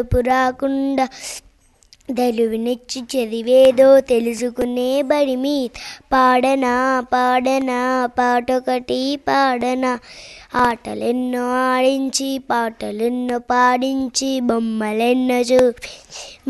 పురాకుండా తెలివినిచ్చి చదివేదో తెలుసుకునే బడి మీ పాడనా పాడనా పాటొకటి పాడనా ఆటలెన్నో ఆడించి పాటలెన్నో పాడించి బొమ్మలెన్నో చూపించి